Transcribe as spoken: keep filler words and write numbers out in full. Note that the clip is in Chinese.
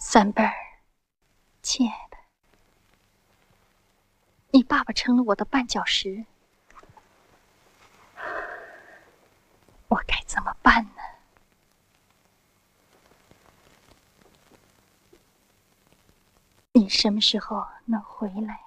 三贝儿，亲爱的，你爸爸成了我的绊脚石，我该怎么办呢？你什么时候能回来？